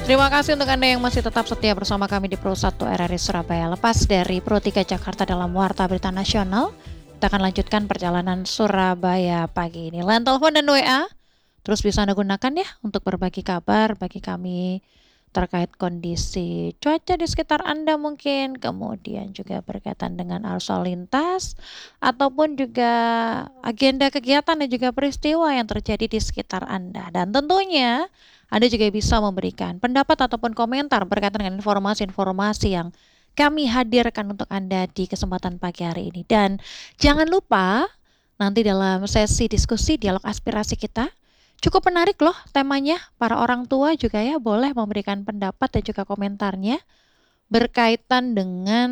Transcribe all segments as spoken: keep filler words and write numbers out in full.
Terima kasih untuk Anda yang masih tetap setia bersama kami di Pro satu R R I Surabaya. Lepas dari Pro tiga Jakarta dalam Warta Berita Nasional, kita akan lanjutkan perjalanan Surabaya pagi ini. Line telepon dan W A terus bisa Anda gunakan ya untuk berbagi kabar bagi kami terkait kondisi cuaca di sekitar Anda mungkin, kemudian juga berkaitan dengan arus lalu lintas, ataupun juga agenda kegiatan dan juga peristiwa yang terjadi di sekitar Anda. Dan tentunya Anda juga bisa memberikan pendapat ataupun komentar berkaitan dengan informasi-informasi yang kami hadirkan untuk Anda di kesempatan pagi hari ini. Dan jangan lupa nanti dalam sesi diskusi dialog aspirasi kita, cukup menarik loh temanya. Para orang tua juga ya boleh memberikan pendapat dan juga komentarnya berkaitan dengan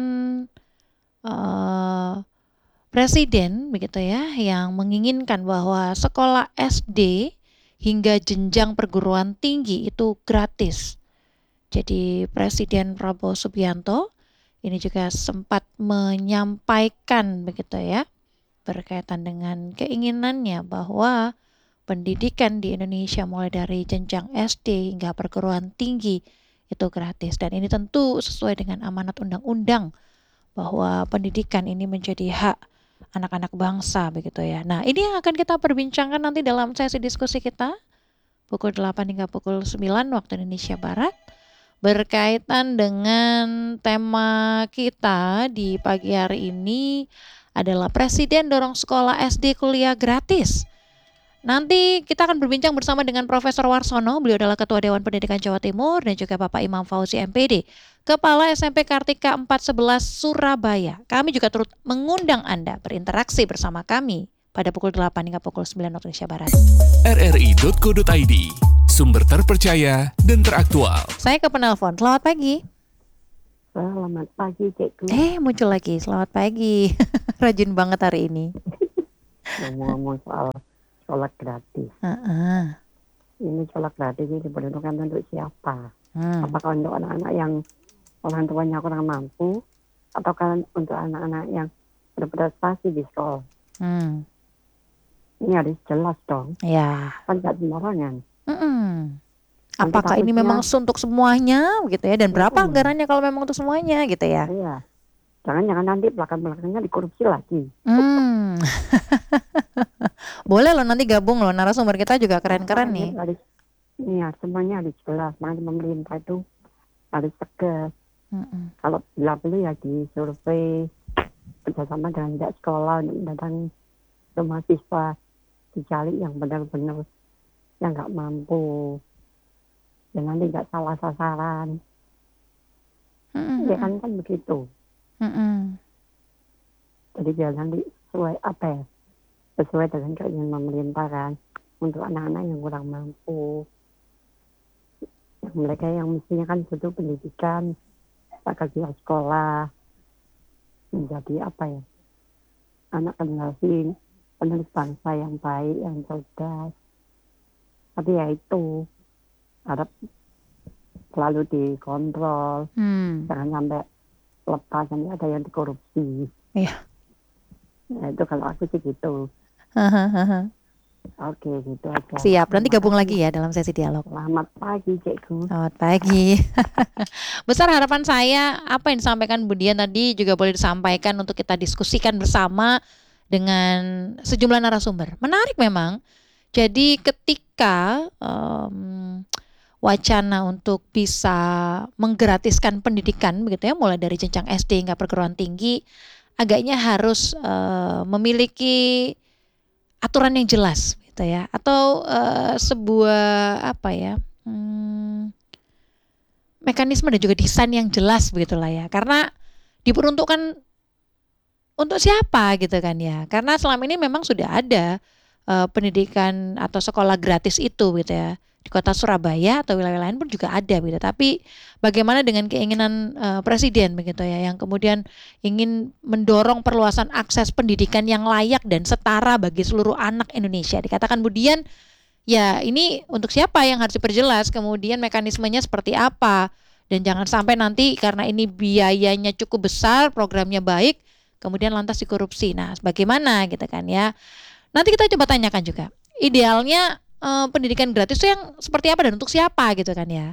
uh, presiden begitu ya, yang menginginkan bahwa sekolah S D hingga jenjang perguruan tinggi itu gratis. Jadi Presiden Prabowo Subianto ini juga sempat menyampaikan begitu ya, berkaitan dengan keinginannya bahwa pendidikan di Indonesia mulai dari jenjang S D hingga perguruan tinggi itu gratis. Dan ini tentu sesuai dengan amanat undang-undang bahwa pendidikan ini menjadi hak anak-anak bangsa begitu ya. Nah, ini yang akan kita perbincangkan nanti dalam sesi diskusi kita pukul delapan hingga pukul sembilan waktu Indonesia Barat, berkaitan dengan tema kita di pagi hari ini adalah Presiden dorong sekolah S D kuliah gratis. Nanti kita akan berbincang bersama dengan Profesor Warsono, beliau adalah Ketua Dewan Pendidikan Jawa Timur, dan juga Bapak Imam Fauzi M P D, Kepala S M P Kartika empat sebelas Surabaya. Kami juga turut mengundang Anda berinteraksi bersama kami pada pukul delapan hingga pukul sembilan waktu Indonesia Barat. R R I titik co titik I D, sumber terpercaya dan teraktual. Saya ke penelpon, selamat pagi. Selamat pagi, Cikgu. Eh, muncul lagi, selamat pagi. Rajin banget hari ini. Ngomong-ngomong soal sekolah gratis. Uh-uh. Ini sekolah gratis ini diperuntukkan untuk siapa? Hmm. Apakah untuk anak-anak yang orang tuanya kurang mampu, atau kan untuk anak-anak yang berprestasi di sekolah? Hmm. Ini harus jelas dong. Ya. Kan gak sembarangan. Mm-mm. Nanti Apakah ini takutnya- memang untuk semuanya gitu ya, dan berapa Mm-mm. anggarannya kalau memang untuk semuanya gitu ya? Iya. Jangan-jangan nanti belakang-belakangnya dikorupsi lagi. Hmm. Boleh loh nanti gabung loh, narasumber kita juga keren-keren nih. Makanya Harus, iya, semuanya harus jelas. Makanya pemerintah itu harus tegas. Mm-mm. Kalau bila perlu ya di survei bersama dengan pihak sekolah untuk mendatangi ke mahasiswa, dicari yang benar-benar yang nggak mampu, dan nanti nggak salah sasaran. Mm-mm. Ya kan kan begitu. Mm-mm. Jadi biar nanti sesuai apa ya, sesuai dengan keinginan pemerintah kan, untuk anak-anak yang kurang mampu, yang mereka yang mestinya kan butuh pendidikan, tak kasih sekolah, menjadi apa ya, anak generasi penerus bangsa yang baik, yang cerdas. Tapi ya itu harap selalu dikontrol, Hmm. jangan sampai lepas nanti ada yang dikorupsi. Iya. Nah, itu kalau aku sih gitu. Hahaha. Oke, gitu aja. Siap, nanti Terima gabung kasih. lagi ya dalam sesi dialog. Selamat pagi, Cikgu. Selamat pagi. Besar harapan saya apa yang disampaikan Bu Dian tadi juga boleh disampaikan untuk kita diskusikan bersama dengan sejumlah narasumber. Menarik memang. Jadi ketika um, wacana untuk bisa menggratiskan pendidikan begitu ya, mulai dari jenjang S D hingga perguruan tinggi, agaknya harus uh, memiliki aturan yang jelas gitu ya, atau uh, sebuah apa ya, hmm, mekanisme dan juga desain yang jelas begitulah ya, karena diperuntukkan untuk siapa gitu kan ya, karena selama ini memang sudah ada uh, pendidikan atau sekolah gratis itu gitu ya, di kota Surabaya atau wilayah lain pun juga ada gitu. Tapi bagaimana dengan keinginan uh, presiden begitu ya, yang kemudian ingin mendorong perluasan akses pendidikan yang layak dan setara bagi seluruh anak Indonesia. Dikatakan Bu Dian, ya ini untuk siapa yang harus diperjelas, kemudian mekanismenya seperti apa, dan jangan sampai nanti karena ini biayanya cukup besar, programnya baik, kemudian lantas dikorupsi. Nah, bagaimana gitu kan ya. Nanti kita coba tanyakan juga, idealnya eh, pendidikan gratis itu yang seperti apa dan untuk siapa gitu kan ya.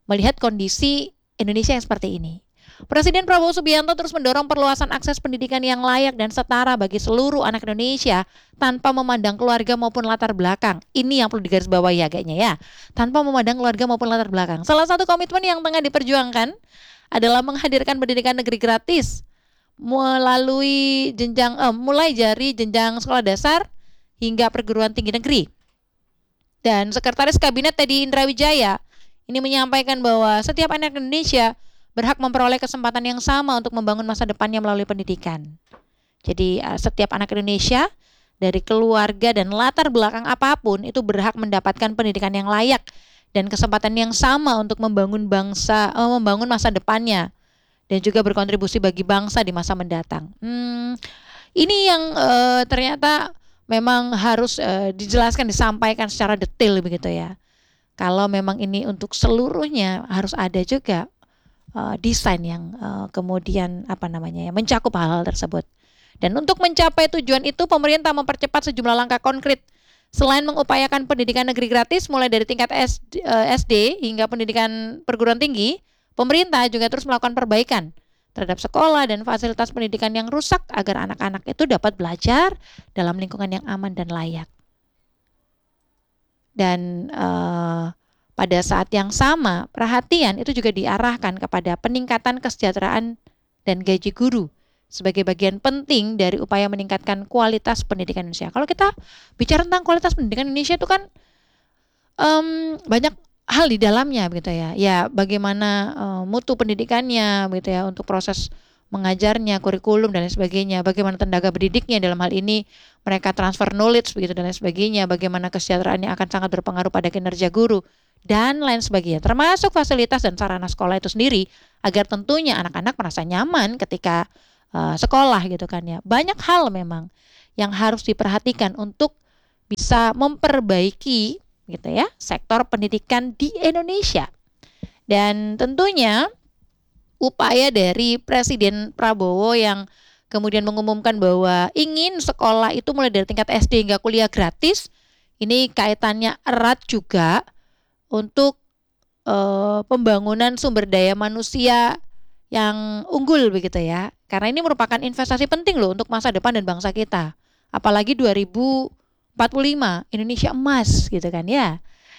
melihat kondisi Indonesia yang seperti ini. Presiden Prabowo Subianto terus mendorong perluasan akses pendidikan yang layak dan setara bagi seluruh anak Indonesia tanpa memandang keluarga maupun latar belakang. Ini yang perlu digarisbawahi agaknya ya, tanpa memandang keluarga maupun latar belakang. Salah satu komitmen yang tengah diperjuangkan adalah menghadirkan pendidikan negeri gratis melalui jenjang eh, mulai dari jenjang sekolah dasar hingga perguruan tinggi negeri. Dan Sekretaris Kabinet Teddy Indra Wijaya ini menyampaikan bahwa setiap anak Indonesia berhak memperoleh kesempatan yang sama untuk membangun masa depannya melalui pendidikan. Jadi setiap anak Indonesia dari keluarga dan latar belakang apapun itu berhak mendapatkan pendidikan yang layak dan kesempatan yang sama untuk membangun bangsa, eh, membangun masa depannya dan juga berkontribusi bagi bangsa di masa mendatang. Hmm, ini yang eh, ternyata memang harus eh, dijelaskan, disampaikan secara detail begitu ya. Kalau memang ini untuk seluruhnya harus ada juga Uh, desain yang uh, kemudian apa namanya ya mencakup hal-hal tersebut. Dan untuk mencapai tujuan itu pemerintah mempercepat sejumlah langkah konkret. Selain mengupayakan pendidikan negeri gratis mulai dari tingkat S D, uh, S D hingga pendidikan perguruan tinggi, pemerintah juga terus melakukan perbaikan terhadap sekolah dan fasilitas pendidikan yang rusak agar anak-anak itu dapat belajar dalam lingkungan yang aman dan layak. Dan uh, pada saat yang sama, perhatian itu juga diarahkan kepada peningkatan kesejahteraan dan gaji guru sebagai bagian penting dari upaya meningkatkan kualitas pendidikan Indonesia. Kalau kita bicara tentang kualitas pendidikan Indonesia itu kan um, banyak hal di dalamnya begitu ya. Ya, bagaimana uh, mutu pendidikannya begitu ya untuk proses mengajarnya, kurikulum dan lain sebagainya, bagaimana tenaga pendidiknya dalam hal ini mereka transfer knowledge begitu dan lain sebagainya, bagaimana kesejahteraannya akan sangat berpengaruh pada kinerja guru dan lain sebagainya, termasuk fasilitas dan sarana sekolah itu sendiri agar tentunya anak-anak merasa nyaman ketika uh, sekolah gitu kan ya. Banyak hal memang yang harus diperhatikan untuk bisa memperbaiki gitu ya sektor pendidikan di Indonesia. Dan tentunya upaya dari Presiden Prabowo yang kemudian mengumumkan bahwa ingin sekolah itu mulai dari tingkat S D hingga kuliah gratis, ini kaitannya erat juga untuk uh, pembangunan sumber daya manusia yang unggul begitu ya. Karena ini merupakan investasi penting loh untuk masa depan dan bangsa kita. Apalagi dua ribu empat puluh lima Indonesia emas gitu kan ya.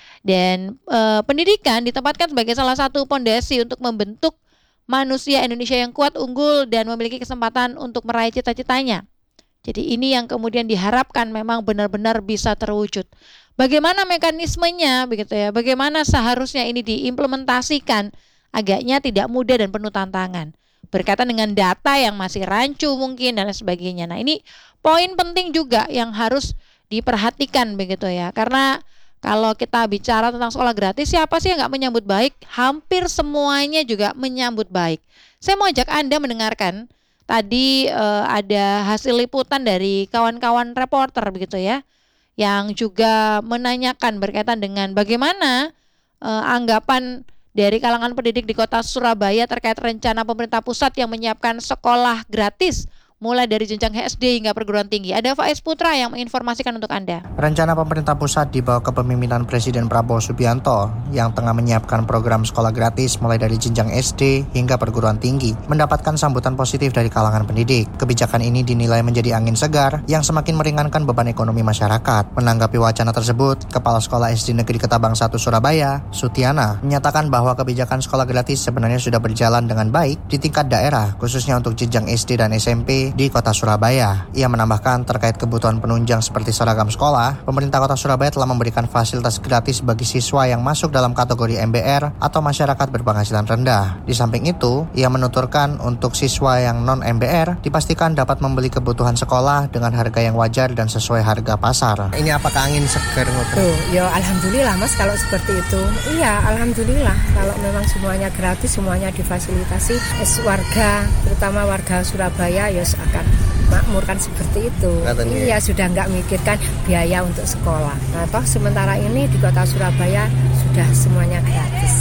Dan uh, pendidikan ditempatkan sebagai salah satu fondasi untuk membentuk manusia Indonesia yang kuat, unggul dan memiliki kesempatan untuk meraih cita-citanya. Jadi ini yang kemudian diharapkan memang benar-benar bisa terwujud. Bagaimana mekanismenya begitu ya? Bagaimana seharusnya ini diimplementasikan? Agaknya tidak mudah dan penuh tantangan. Berkaitan dengan data yang masih rancu mungkin dan lain sebagainya. Nah, ini poin penting juga yang harus diperhatikan begitu ya. Karena kalau kita bicara tentang sekolah gratis, siapa sih yang nggak menyambut baik? Hampir semuanya juga menyambut baik. Saya mau ajak Anda mendengarkan tadi eh, ada hasil liputan dari kawan-kawan reporter begitu ya, yang juga menanyakan berkaitan dengan bagaimana eh, anggapan dari kalangan pendidik di kota Surabaya terkait rencana pemerintah pusat yang menyiapkan sekolah gratis mulai dari jenjang S D hingga perguruan tinggi. Ada Faiz Putra yang menginformasikan untuk Anda. Rencana pemerintah pusat di bawah kepemimpinan Presiden Prabowo Subianto yang tengah menyiapkan program sekolah gratis mulai dari jenjang S D hingga perguruan tinggi mendapatkan sambutan positif dari kalangan pendidik. Kebijakan ini dinilai menjadi angin segar yang semakin meringankan beban ekonomi masyarakat. Menanggapi wacana tersebut, Kepala Sekolah S D Negeri Ketabang satu Surabaya, Sutiana, menyatakan bahwa kebijakan sekolah gratis sebenarnya sudah berjalan dengan baik di tingkat daerah, khususnya untuk jenjang S D dan S M P di kota Surabaya. Ia menambahkan terkait kebutuhan penunjang seperti seragam sekolah, pemerintah kota Surabaya telah memberikan fasilitas gratis bagi siswa yang masuk dalam kategori M B R atau masyarakat berpenghasilan rendah. Di samping itu, ia menuturkan untuk siswa yang non M B R dipastikan dapat membeli kebutuhan sekolah dengan harga yang wajar dan sesuai harga pasar. Ini apakah angin segar? Tuh, ya alhamdulillah Mas kalau seperti itu. Iya, alhamdulillah kalau memang semuanya gratis, semuanya difasilitasi, warga, terutama warga Surabaya ya akan makmur kan seperti itu. Katanya. Iya, sudah nggak mikirkan biaya untuk sekolah. Nah, toh sementara ini di kota Surabaya sudah semuanya gratis.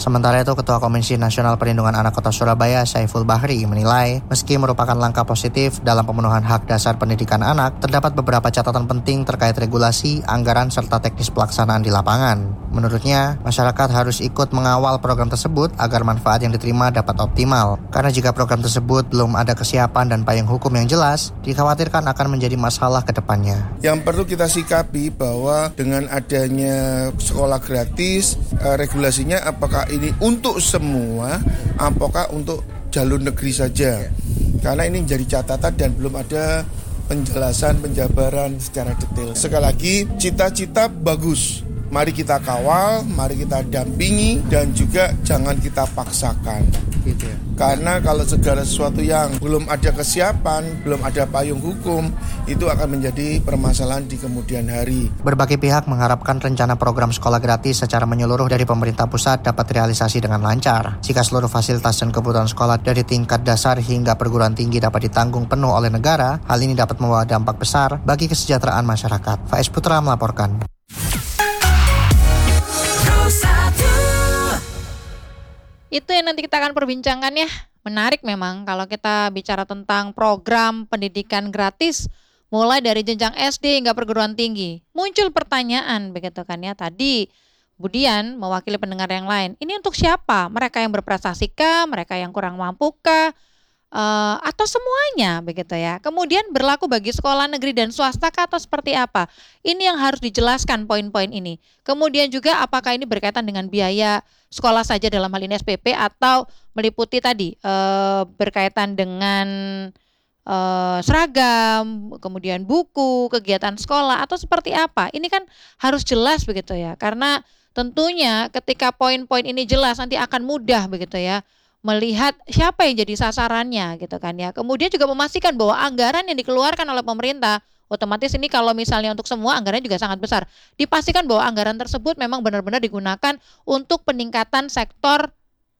Sementara itu, Ketua Komisi Nasional Perlindungan Anak Kota Surabaya, Saiful Bahri, menilai meski merupakan langkah positif dalam pemenuhan hak dasar pendidikan anak, terdapat beberapa catatan penting terkait regulasi, anggaran, serta teknis pelaksanaan di lapangan. Menurutnya, masyarakat harus ikut mengawal program tersebut agar manfaat yang diterima dapat optimal. Karena jika program tersebut belum ada kesiapan dan payung hukum yang jelas, dikhawatirkan akan menjadi masalah ke depannya. Yang perlu kita sikapi bahwa dengan adanya sekolah gratis, eh, regulasinya apakah ini untuk semua, apakah untuk jalur negeri saja. Karena ini menjadi catatan dan belum ada penjelasan, penjabaran secara detail. Sekali lagi, cita-cita bagus. Mari kita kawal, mari kita dampingi, dan juga jangan kita paksakan. Gitu ya. Karena kalau segala sesuatu yang belum ada kesiapan, belum ada payung hukum, itu akan menjadi permasalahan di kemudian hari. Berbagai pihak mengharapkan rencana program sekolah gratis secara menyeluruh dari pemerintah pusat dapat realisasi dengan lancar. Jika seluruh fasilitas dan kebutuhan sekolah dari tingkat dasar hingga perguruan tinggi dapat ditanggung penuh oleh negara, hal ini dapat membawa dampak besar bagi kesejahteraan masyarakat. Faiz Putra melaporkan. Itu yang nanti kita akan perbincangkan ya. Menarik memang kalau kita bicara tentang program pendidikan gratis mulai dari jenjang S D hingga perguruan tinggi. Muncul pertanyaan begitu kan ya. Tadi Budian mewakili pendengar yang lain. Ini untuk siapa? Mereka yang berprestasi kah? Mereka yang kurang mampu kah? Uh, atau semuanya begitu ya. Kemudian berlaku bagi sekolah negeri dan swasta atau seperti apa? Ini yang harus dijelaskan poin-poin ini. Kemudian juga apakah ini berkaitan dengan biaya sekolah saja dalam hal ini S P P atau meliputi tadi uh, berkaitan dengan uh, seragam, kemudian buku, kegiatan sekolah atau seperti apa? Ini kan harus jelas begitu ya. Karena tentunya ketika poin-poin ini jelas nanti akan mudah begitu ya melihat siapa yang jadi sasarannya gitu kan ya. Kemudian juga memastikan bahwa anggaran yang dikeluarkan oleh pemerintah, otomatis ini kalau misalnya untuk semua anggarannya juga sangat besar. Dipastikan bahwa anggaran tersebut memang benar-benar digunakan untuk peningkatan sektor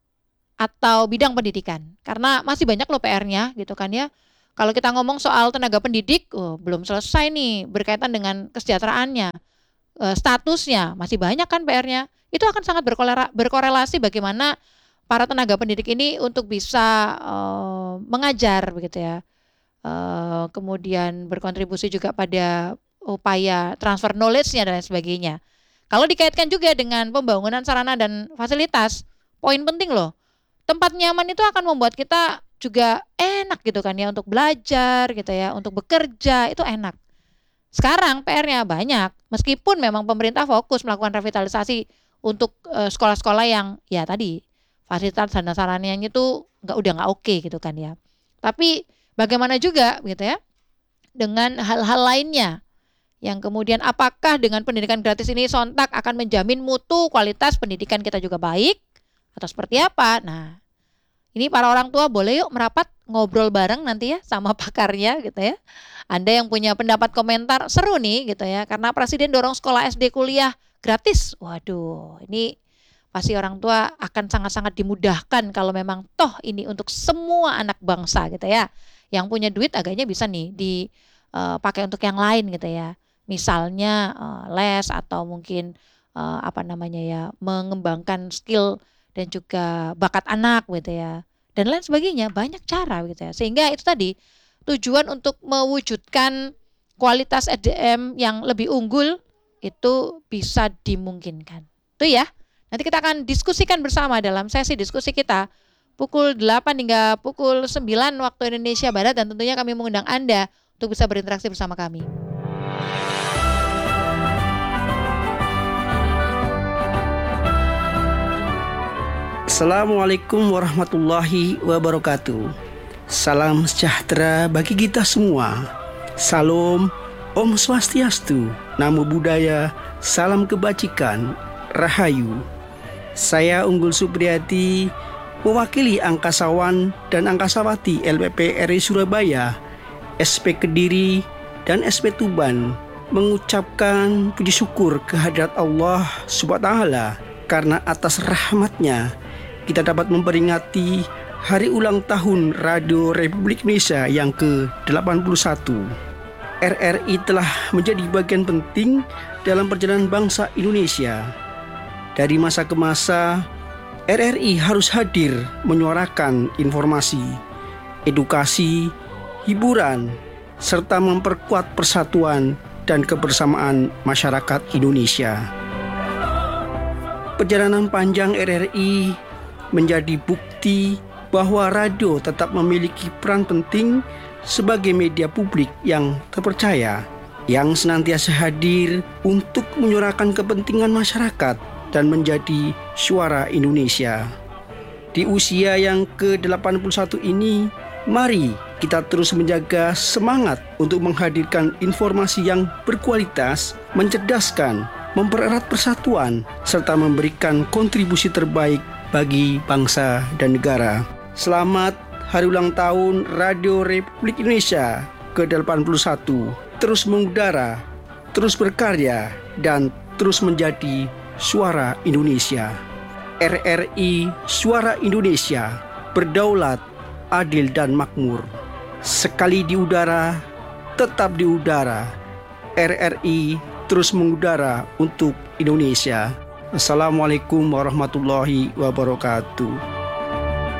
atau bidang pendidikan. Karena masih banyak loh P R-nya gitu kan ya. Kalau kita ngomong soal tenaga pendidik, oh, belum selesai nih berkaitan dengan kesejahteraannya, e, statusnya, masih banyak kan P R-nya. Itu akan sangat berkorelasi bagaimana para tenaga pendidik ini untuk bisa uh, mengajar begitu ya, uh, kemudian berkontribusi juga pada upaya transfer knowledge-nya dan lain sebagainya. Kalau dikaitkan juga dengan pembangunan sarana dan fasilitas, poin penting loh, tempat nyaman itu akan membuat kita juga enak gitu kan ya untuk belajar gitu ya, untuk bekerja itu enak. Sekarang P R-nya banyak, meskipun memang pemerintah fokus melakukan revitalisasi untuk uh, sekolah-sekolah yang ya tadi fasilitas dan sarannya itu nggak udah nggak oke gitu kan ya. Tapi bagaimana juga gitu ya dengan hal-hal lainnya yang kemudian apakah dengan pendidikan gratis ini sontak akan menjamin mutu kualitas pendidikan kita juga baik atau seperti apa? Nah, ini para orang tua boleh yuk merapat ngobrol bareng nanti ya sama pakarnya gitu ya. Anda yang punya pendapat komentar seru nih gitu ya, karena Presiden dorong sekolah S D kuliah gratis. Waduh, ini pasti orang tua akan sangat-sangat dimudahkan kalau memang toh ini untuk semua anak bangsa gitu ya. Yang punya duit agaknya bisa nih dipakai uh, untuk yang lain gitu ya. Misalnya uh, les atau mungkin uh, apa namanya ya, mengembangkan skill dan juga bakat anak gitu ya. Dan lain sebagainya, banyak cara gitu ya. Sehingga itu tadi tujuan untuk mewujudkan kualitas S D M yang lebih unggul itu bisa dimungkinkan. Itu ya. Nanti kita akan diskusikan bersama dalam sesi diskusi kita pukul delapan hingga pukul sembilan waktu Indonesia Barat, dan tentunya kami mengundang Anda untuk bisa berinteraksi bersama kami. Assalamualaikum warahmatullahi wabarakatuh. Salam sejahtera bagi kita semua. Salam Om Swastiastu, Namo Buddhaya, salam kebajikan, Rahayu. Saya Unggul Supriyati, mewakili angkasawan dan angkasawati L P P R I Surabaya, S P Kediri, dan S P Tuban, mengucapkan puji syukur kehadirat Allah subhanahu wa taala karena atas rahmatnya kita dapat memperingati hari ulang tahun Radio Republik Indonesia yang ke delapan puluh satu. R R I telah menjadi bagian penting dalam perjalanan bangsa Indonesia. Dari masa ke masa, R R I harus hadir menyuarakan informasi, edukasi, hiburan, serta memperkuat persatuan dan kebersamaan masyarakat Indonesia. Perjalanan panjang R R I menjadi bukti bahwa radio tetap memiliki peran penting sebagai media publik yang terpercaya, yang senantiasa hadir untuk menyuarakan kepentingan masyarakat dan menjadi suara Indonesia. Di usia yang ke delapan puluh satu ini, mari kita terus menjaga semangat untuk menghadirkan informasi yang berkualitas, mencerdaskan, mempererat persatuan, serta memberikan kontribusi terbaik bagi bangsa dan negara. Selamat Hari Ulang Tahun Radio Republik Indonesia ke delapan puluh satu. Terus mengudara, terus berkarya, dan terus menjadi suara Indonesia. R R I Suara Indonesia, berdaulat, adil dan makmur. Sekali di udara, tetap di udara. R R I terus mengudara untuk Indonesia. Assalamualaikum warahmatullahi wabarakatuh.